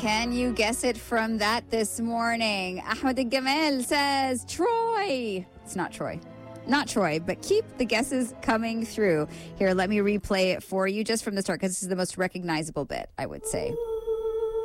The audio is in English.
Can you guess it from that this morning? Ahmed Gamal says Troy. It's not Troy. Not Troy, but keep the guesses coming through. Here, let me replay it for you just from the start because this is the most recognizable bit, I would say.